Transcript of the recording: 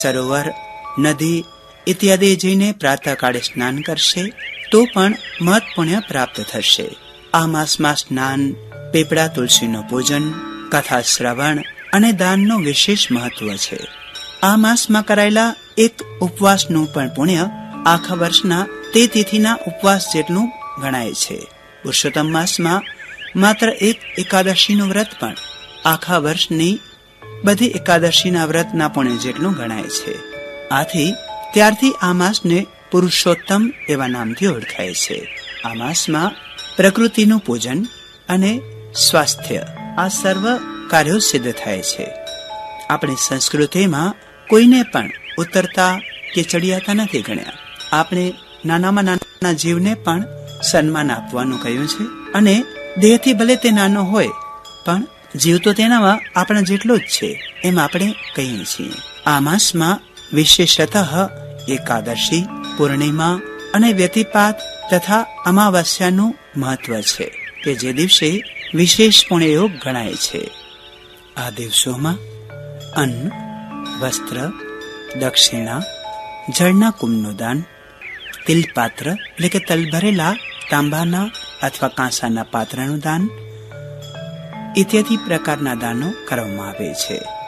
સરોવર, નદી ઇત્યાદિ જઈને પ્રાતઃકાળે સ્નાન કરશે તો પણ મહત પુણ્ય પ્રાપ્ત થશે. આ માસમાં સ્નાન, પીપળા તુલસીનું પૂજન, કથા શ્રવણ અને દાનનું વિશેષ મહત્વ છે. આ માસમાં કરાયેલા એક ઉપવાસનું પણ પુણ્ય આખા વર્ષના તે તિથિના ઉપવાસ જેટલું ગણાય છે. પુરુષોત્તમ માસમાં માત્ર એક એકાદશીનું વ્રત પણ આખા વર્ષની બધી એકાદશીના વ્રતના પુણ્ય જેટલું ગણાય છે. આથી ત્યારથી આ માસને પુરુષોત્તમ એવા નામથી ઓળખાય છે. આ માસમાં પ્રકૃતિનું પૂજન અને સ્વાસ્થ્ય આ સર્વ કાર્યો સિદ્ધ થાય છે. આપણી સંસ્કૃતિમાં કોઈને પણ ઉતરતા કે ચડિયાતા નથી ગણ્યા. આપણે નાનામાં નાના જીવને પણ સન્માન આપવાનું કહ્યું છે અને દેહથી ભલે તે નાનો હોય પણ જીવ તો તેનામાં આપણા જેટલો જ છે એમ આપણે કહીએ છીએ. આ માસમાં વિશેષતઃ એકાદશી, પૂર્ણિમા અને વ્યતિપાત તથા અમાવસ્યાનું મહત્વ છે કે જે દિવસે વિશેષ પુણ્યયોગ ગણાય છે. આ દિવસોમાં અન્ન, વસ્ત્ર, દક્ષિણા, જળના કુંભનું દાન, તિલપાત્ર એટલે કે તલ ભરેલા તાંબાના અથવા કાંસાના પાત્રનું દાન ઇત્યાદિ પ્રકારના દાનો કરવામાં આવે છે.